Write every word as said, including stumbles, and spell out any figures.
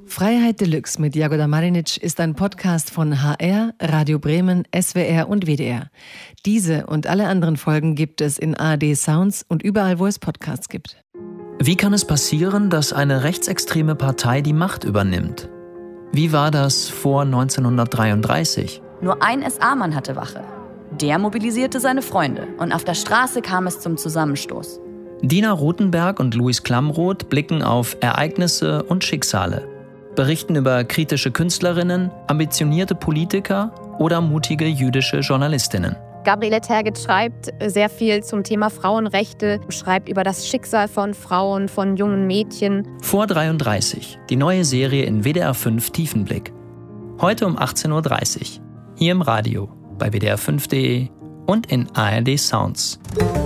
Freiheit Deluxe mit Jagoda Marinic ist ein Podcast von H R, Radio Bremen, S W R und W D R. Diese und alle anderen Folgen gibt es in A R D Sounds und überall, wo es Podcasts gibt. Wie kann es passieren, dass eine rechtsextreme Partei die Macht übernimmt? Wie war das vor neunzehnhundertdreiunddreißig? Nur ein S A-Mann hatte Wache. Der mobilisierte seine Freunde und auf der Straße kam es zum Zusammenstoß. Dina Rothenberg und Luis Klamroth blicken auf Ereignisse und Schicksale, berichten über kritische Künstlerinnen, ambitionierte Politiker oder mutige jüdische Journalistinnen. Gabriele Tergit schreibt sehr viel zum Thema Frauenrechte, schreibt über das Schicksal von Frauen, von jungen Mädchen. Vor dreiunddreißig, die neue Serie in W D R fünf Tiefenblick. Heute um achtzehn Uhr dreißig, hier im Radio, bei W D R fünf punkt de und in A R D Sounds.